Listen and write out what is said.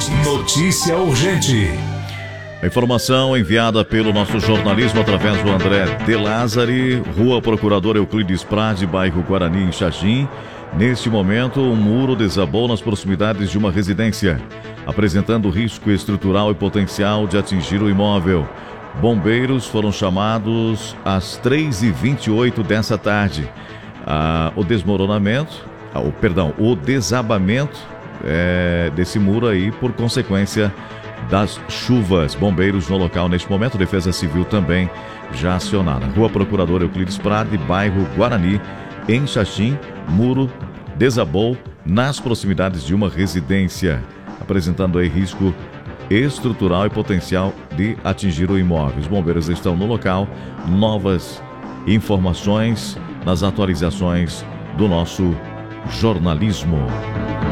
Notícia urgente. A informação enviada pelo nosso jornalismo através do André De Lázari, Rua Procurador Euclides Prade, bairro Guarani, em Xaxim. Neste momento, um muro desabou nas proximidades de uma residência, apresentando risco estrutural e potencial de atingir o imóvel. Bombeiros foram chamados às 3h28 dessa tarde. O desabamento desse muro aí por consequência das chuvas. Bombeiros no local neste momento, Defesa Civil também já acionada. Rua Procurador Euclides Prade, bairro Guarani, em Xaxim. Muro desabou nas proximidades de uma residência, apresentando aí risco estrutural e potencial de atingir o imóvel. Os bombeiros estão no local. Novas informações nas atualizações do nosso jornalismo.